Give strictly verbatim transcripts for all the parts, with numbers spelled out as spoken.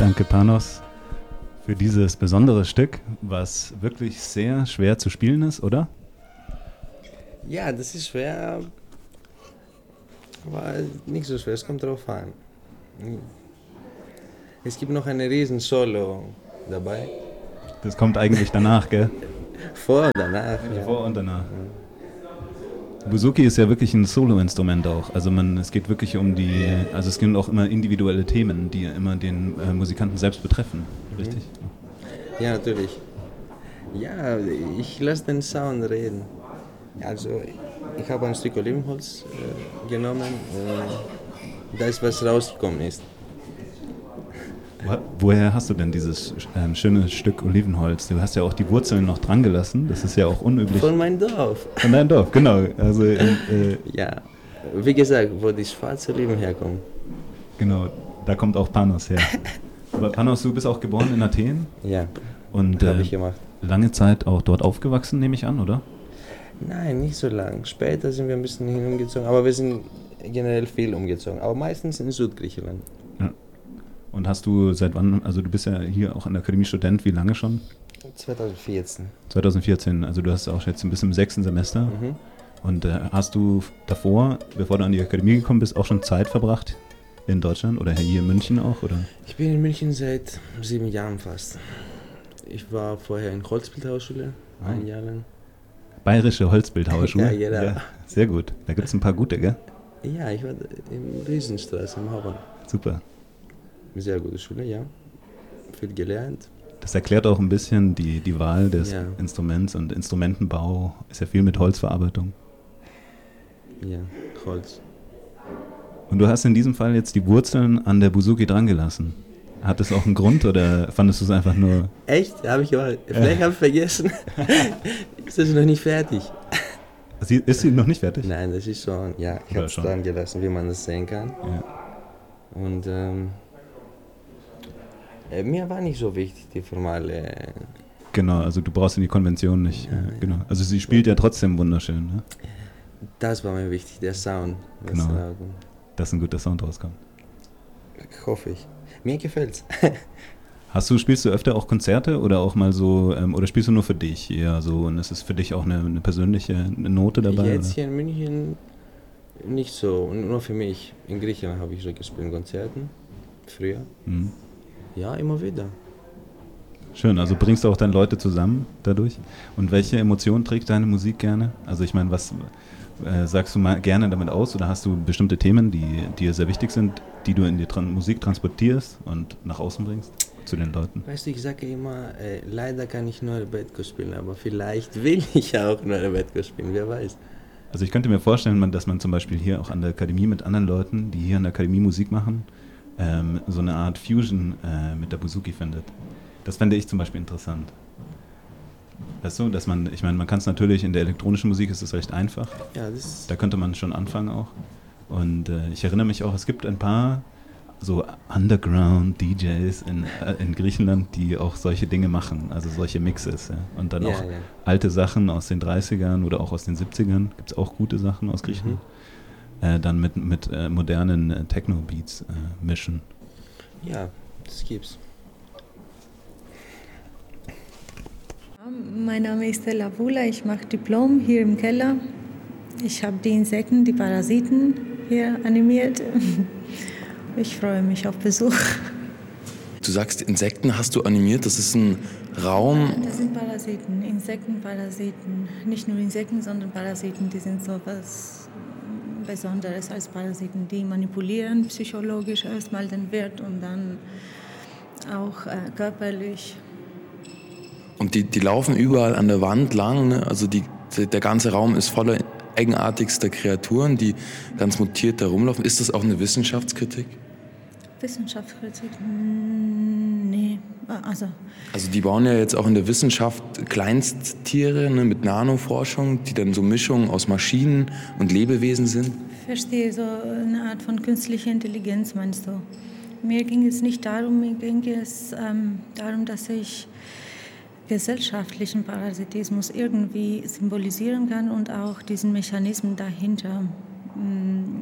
Danke, Panos, für dieses besondere Stück, was wirklich sehr schwer zu spielen ist, oder? Ja, das ist schwer, aber nicht so schwer, es kommt drauf an. Es gibt noch eine riesen Solo dabei. Das kommt eigentlich danach, gell? Vor und danach. Ja. Vor und danach. Bouzouki ist ja wirklich ein Solo-Instrument auch. Also man, es geht wirklich um die, also es gibt auch immer individuelle Themen, die immer den äh, Musikanten selbst betreffen, richtig? Ja, natürlich. Ja, ich lasse den Sound reden. Also ich habe ein Stück Olivenholz äh, genommen und da ist was rausgekommen ist. Woher hast du denn dieses ähm, schöne Stück Olivenholz? Du hast ja auch die Wurzeln noch dran gelassen, das ist ja auch unüblich. Von meinem Dorf. Von deinem Dorf, genau. Also, äh, ja, wie gesagt, wo die schwarze Oliven herkommen. Genau, da kommt auch Panos her. Aber Panos, du bist auch geboren in Athen? Ja, und habe äh, ich gemacht. Lange Zeit auch dort aufgewachsen, nehme ich an, oder? Nein, nicht so lang. Später sind wir ein bisschen hin umgezogen, aber wir sind generell viel umgezogen, aber meistens in Südgriechenland. Ja. Und hast du seit wann, also du bist ja hier auch an der Akademie Student, wie lange schon? zwanzig vierzehn. zwanzig vierzehn, also du hast auch jetzt ein bisschen im sechsten Semester. Mhm. Und äh, hast du davor, bevor du an die Akademie gekommen bist, auch schon Zeit verbracht in Deutschland oder hier in München auch? Oder? Ich bin in München seit sieben Jahren fast. Ich war vorher in Holzbildhauerschule, ah. ein Jahr lang. Bayerische Holzbildhauerschule? Ja, genau. Ja, sehr gut, da gibt es ein paar gute, gell? Ja, ich war in Riesenstraße am Hauptbahnhof. Super. Sehr gute Schule, ja. Viel gelernt. Das erklärt auch ein bisschen die, die Wahl des ja. Instruments und Instrumentenbau. Ist ja viel mit Holzverarbeitung. Ja, Holz. Und du hast in diesem Fall jetzt die Wurzeln an der Bouzouki dran gelassen. Hat das auch einen Grund oder fandest du es einfach nur... Echt? Habe ich gemacht. Vielleicht habe ich vergessen. Ist das noch nicht fertig? Sie, ist sie noch nicht fertig? Nein, das ist schon... Ja, ich habe es dran gelassen, wie man das sehen kann. Ja. Und ähm, äh, mir war nicht so wichtig, die formale... Genau, also du brauchst in die Konvention nicht. Ja, äh, genau. Also sie spielt ja trotzdem wunderschön. Ne? Das war mir wichtig, der Sound. Genau, dass ein guter Sound rauskommt. Hoffe ich. Mir gefällt's. Hast du, spielst du öfter auch Konzerte oder auch mal so, ähm, oder spielst du nur für dich eher so und ist es für dich auch eine, eine persönliche eine Note dabei? Jetzt oder? hier in München nicht so, nur für mich. In Griechenland habe ich so gespielt, Konzerten, früher. Mhm. Ja, immer wieder. Schön, also bringst du auch dann Leute zusammen dadurch? Und welche Emotionen trägt deine Musik gerne? Also ich meine, was äh, sagst du mal gerne damit aus oder hast du bestimmte Themen, die dir sehr wichtig sind, die du in die Tran- Musik transportierst und nach außen bringst zu den Leuten? Weißt du, ich sage immer, äh, leider kann ich nur Rebetko spielen, aber vielleicht will ich auch nur Rebetko spielen, wer weiß. Also ich könnte mir vorstellen, dass man zum Beispiel hier auch an der Akademie mit anderen Leuten, die hier an der Akademie Musik machen, ähm, so eine Art Fusion äh, mit der Bouzouki findet. Das fände ich zum Beispiel interessant. Weißt du, dass man, ich meine, man kann es natürlich, in der elektronischen Musik ist es recht einfach. Ja, das da könnte man schon anfangen auch. Und äh, ich erinnere mich auch, es gibt ein paar so Underground-D Js in, äh, in Griechenland, die auch solche Dinge machen, also solche Mixes. Ja. Und dann ja, auch ja. alte Sachen aus den dreißigern oder auch aus den siebzigern, gibt es auch gute Sachen aus Griechenland, mhm. äh, dann mit, mit äh, modernen äh, Techno-Beats äh, mischen. Ja, das gibt's. Mein Name ist Stella Wula, ich mache Diplom hier im Keller. Ich habe die Insekten, die Parasiten hier animiert. Ich freue mich auf Besuch. Du sagst, Insekten hast du animiert, das ist ein Raum... Das sind Parasiten, Insektenparasiten. Nicht nur Insekten, sondern Parasiten, die sind so was Besonderes als Parasiten. Die manipulieren psychologisch erstmal den Wirt und dann auch äh, körperlich. Und die, die laufen überall an der Wand lang, ne? Also die, der ganze Raum ist voller eigenartigster Kreaturen, die ganz mutiert da rumlaufen. Ist das auch eine Wissenschaftskritik? Wissenschaftskritik? Nee, also... Also die bauen ja jetzt auch in der Wissenschaft Kleinsttiere, ne, mit Nanoforschung, die dann so Mischungen aus Maschinen und Lebewesen sind. Ich verstehe, so eine Art von künstlicher Intelligenz meinst du? Mir ging es nicht darum, mir ging es ähm, darum, dass ich gesellschaftlichen Parasitismus irgendwie symbolisieren kann und auch diesen Mechanismen dahinter.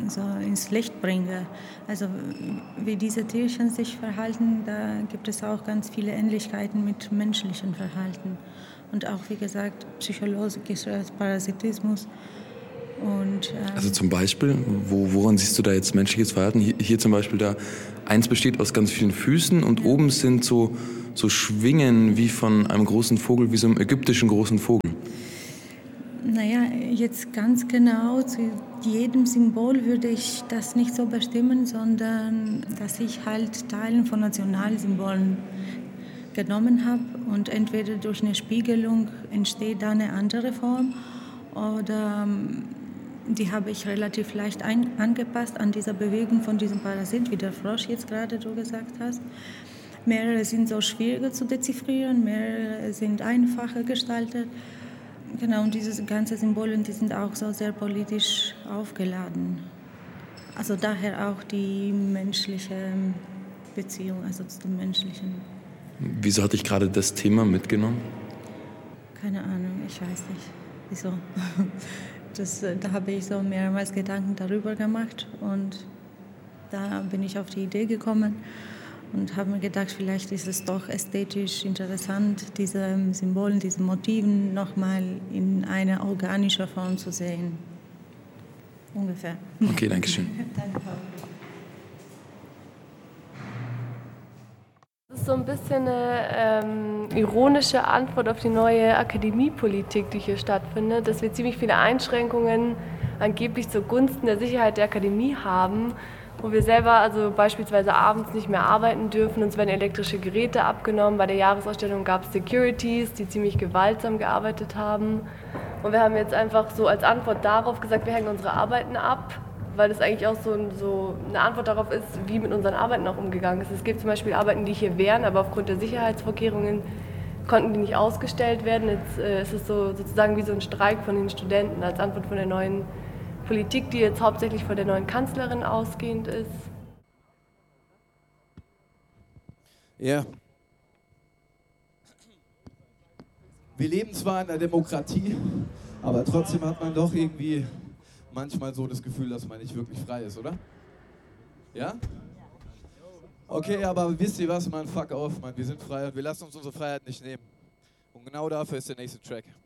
so ins Licht bringe. Also wie diese Tierchen sich verhalten, da gibt es auch ganz viele Ähnlichkeiten mit menschlichem Verhalten. Und auch, wie gesagt, psychologischer Parasitismus. Und, ähm, also zum Beispiel, wo, woran siehst du da jetzt menschliches Verhalten? Hier, hier zum Beispiel, da eins besteht aus ganz vielen Füßen und oben sind so, so Schwingen wie von einem großen Vogel, wie so einem ägyptischen großen Vogel. Naja, jetzt ganz genau zu jedem Symbol würde ich das nicht so bestimmen, sondern dass ich halt Teilen von Nationalsymbolen genommen habe und entweder durch eine Spiegelung entsteht da eine andere Form oder die habe ich relativ leicht ein, angepasst an dieser Bewegung von diesem Parasit, wie der Frosch jetzt gerade du gesagt hast. Mehrere sind so schwieriger zu deziffrieren, mehrere sind einfacher gestaltet. Genau, und diese ganzen Symbole, die sind auch so sehr politisch aufgeladen. Also daher auch die menschliche Beziehung, also zu dem Menschlichen. Wieso hatte ich gerade das Thema mitgenommen? Keine Ahnung, ich weiß nicht. Wieso? Das, da habe ich so mehrmals Gedanken darüber gemacht und da bin ich auf die Idee gekommen und habe mir gedacht, vielleicht ist es doch ästhetisch interessant, diese Symbolen, diese Motiven nochmal in einer organischen Form zu sehen. Ungefähr. Okay, danke schön. Danke. Das ist so ein bisschen eine ähm, ironische Antwort auf die neue Akademiepolitik, die hier stattfindet, dass wir ziemlich viele Einschränkungen angeblich zugunsten der Sicherheit der Akademie haben, wo wir selber also beispielsweise abends nicht mehr arbeiten dürfen, uns werden elektrische Geräte abgenommen. Bei der Jahresausstellung gab es Securities, die ziemlich gewaltsam gearbeitet haben. Und wir haben jetzt einfach so als Antwort darauf gesagt, wir hängen unsere Arbeiten ab, weil das eigentlich auch so, so eine Antwort darauf ist, wie mit unseren Arbeiten auch umgegangen ist. Es gibt zum Beispiel Arbeiten, die hier wären, aber aufgrund der Sicherheitsvorkehrungen konnten die nicht ausgestellt werden. Jetzt äh, ist es so, sozusagen wie so ein Streik von den Studenten als Antwort von der neuen Politik, die jetzt hauptsächlich von der neuen Kanzlerin ausgehend ist. Ja. Wir leben zwar in einer Demokratie, aber trotzdem hat man doch irgendwie manchmal so das Gefühl, dass man nicht wirklich frei ist, oder? Ja? Okay, aber wisst ihr was, man, fuck off, man, wir sind frei und wir lassen uns unsere Freiheit nicht nehmen. Und genau dafür ist der nächste Track.